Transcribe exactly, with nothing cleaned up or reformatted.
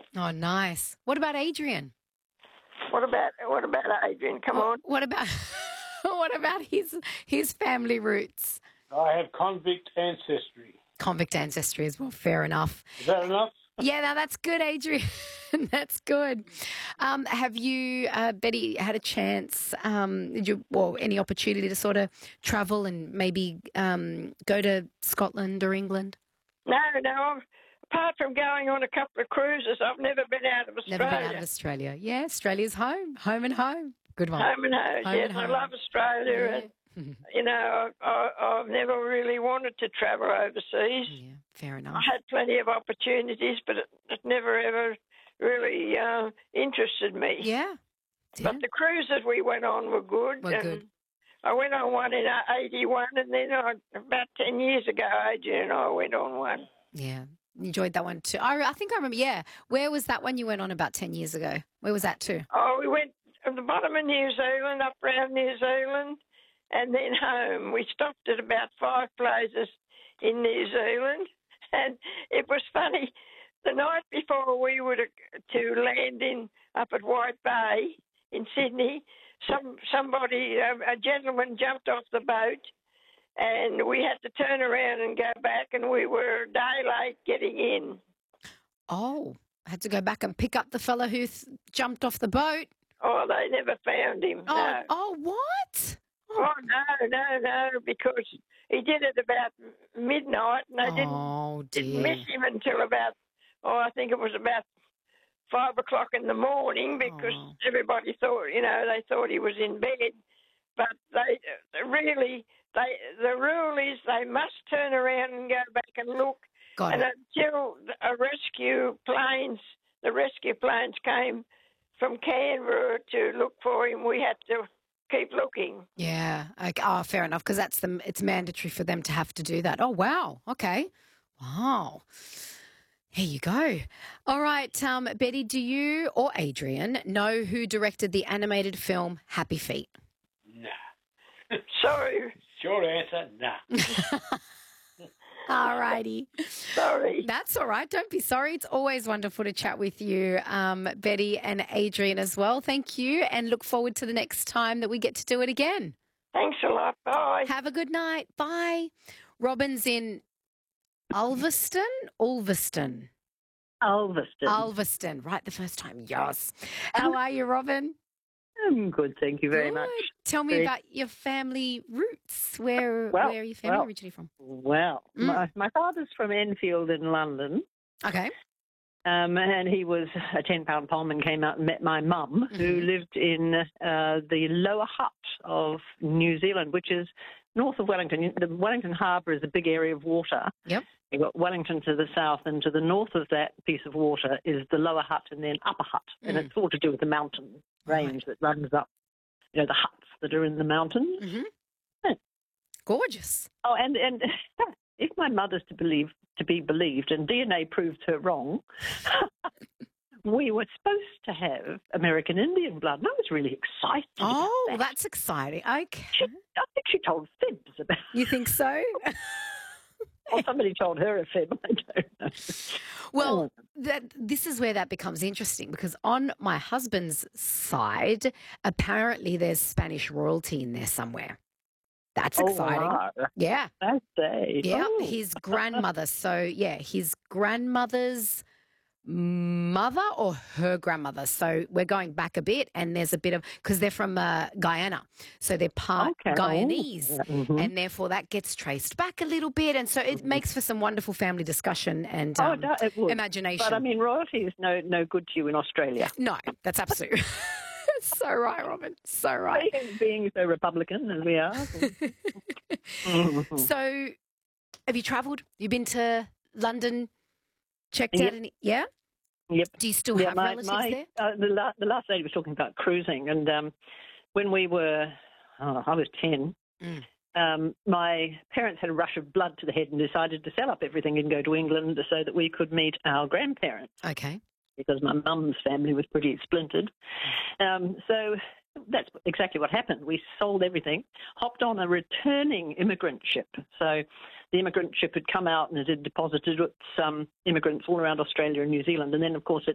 Oh, nice. What about Adrian? What about what about Adrian? Come What, on. what about what about his his family roots? I have convict ancestry. Convict ancestry as well. Fair enough. Is that enough? Yeah, now that's good, Adrian. That's good. Um, have you, uh, Betty, had a chance, um, did you, or any opportunity to sort of travel and maybe um, go to Scotland or England? No, no. I've, apart from going on a couple of cruises, I've never been out of Australia. Never been out of Australia. Yeah, Australia's home. Home and home. Good one. Home and home. Home yes, and I home. love Australia. Yeah. And, you know, I, I, I've never really wanted to travel overseas. Yeah, fair I enough. had plenty of opportunities, but it, it never ever really uh, interested me. Yeah. But the cruises we went on were good. Were and good. I went on one in eighty-one, and then I, about ten years ago, Adrian and I went on one. Yeah. Enjoyed that one too. I, I think I remember, yeah. Where was that one you went on about ten years ago? Where was that to? Oh, we went at the bottom of New Zealand, up around New Zealand, and then home. We stopped at about five places in New Zealand, and it was funny. The night before we were to, to land in up at White Bay in Sydney, some somebody, a, a gentleman, jumped off the boat, and we had to turn around and go back, and we were a day late getting in. Oh, I had to go back and pick up the fellow who th- jumped off the boat. Oh, they never found him. Oh, No. oh, what? Oh, no, no, no, because he did it about midnight, and they didn't, Oh, didn't dear. miss him until about, oh, I think it was about five o'clock in the morning, because Oh. everybody thought, you know, they thought he was in bed. But they really, they the rule is they must turn around and go back and look. Got and it. until a rescue planes, the rescue planes came from Canberra to look for him, we had to keep looking. Yeah. Okay. Oh, fair enough, because that's the, it's mandatory for them to have to do that. Oh, wow. Okay. Wow. Here you go. All right, um, Betty, do you or Adrian know who directed the animated film Happy Feet? Nah. Sorry, Short answer, nah. All righty. sorry. That's all right. Don't be sorry. It's always wonderful to chat with you, um, Betty and Adrian as well. Thank you, and look forward to the next time that we get to do it again. Thanks a lot. Bye. Have a good night. Bye. Robin's in Ulverston? Ulverston. Ulverston. Ulverston. Right the first time. Yes. How are you, Robin? I'm good, thank you very Good. much. Tell me Very- about your family roots. Where, Well, where are your family well. originally from? Well, Mm. my, my father's from Enfield in London, Okay. um, and he was a ten-pound pom and came out and met my mum, who Mhm. lived in uh, the Lower Hutt of New Zealand, which is north of Wellington. The Wellington Harbour is a big area of water. Yep. You've got Wellington to the south, and to the north of that piece of water is the Lower Hutt and then Upper Hutt, and Mm. it's all to do with the mountain range that runs up, you know, the huts that are in the mountains. hmm Yeah. Gorgeous. Oh, and and if my mother's to believe to be believed, and D N A proved her wrong, we were supposed to have American Indian blood, and I was really excited. Oh, about that. that's exciting. Okay. She, I think she told fibs about. You think so? Or somebody told her a fib. I don't know. Well, that, this is where that becomes interesting, because on my husband's side, apparently there's Spanish royalty in there somewhere. That's Oh, exciting. wow. Yeah. I say. Yeah. Oh. His grandmother. So, yeah, his grandmother's mother or her grandmother. So we're going back a bit, and there's a bit of, because they're from uh, Guyana. So they're part Okay. Guyanese. Oh, mhm. And therefore that gets traced back a little bit. And so it makes for some wonderful family discussion and Oh, um, no, it would. imagination. But I mean, royalty is no no good to you in Australia. No, that's absolutely so right, Robin. So right. Being, being so Republican as we are. Mhm. So have you travelled? You been to London? Checked Yep. out any? Yeah? Yep. Do you still Yeah, have my, relatives my, there? Uh, the, la- the last lady was talking about cruising, and um, when we were, oh, I was ten, Mm. um, my parents had a rush of blood to the head and decided to sell up everything and go to England so that we could meet our grandparents, Okay. because my mum's family was pretty splintered. Um, so that's exactly what happened. We sold everything, hopped on a returning immigrant ship. So the immigrant ship had come out and it had deposited its um, immigrants all around Australia and New Zealand. And then, of course, it